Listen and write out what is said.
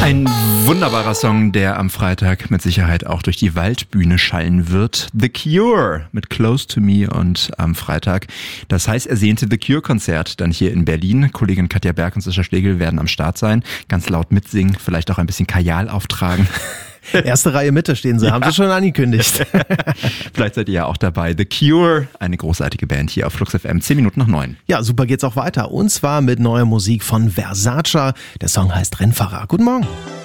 Ein wunderbarer Song, der am Freitag mit Sicherheit auch durch die Waldbühne schallen wird. The Cure mit Close to Me und am Freitag das heiß ersehnte The Cure-Konzert dann hier in Berlin. Kollegin Katja Berg und Sascha Schlegel werden am Start sein, ganz laut mitsingen, vielleicht auch ein bisschen Kajal auftragen. Erste Reihe Mitte stehen sie, haben sie schon angekündigt. Vielleicht seid ihr ja auch dabei. The Cure, eine großartige Band hier auf Flux FM, 10 Minuten nach 9. Ja, super geht's auch weiter. Und zwar mit neuer Musik von Versace. Der Song heißt Rennfahrer. Guten Morgen.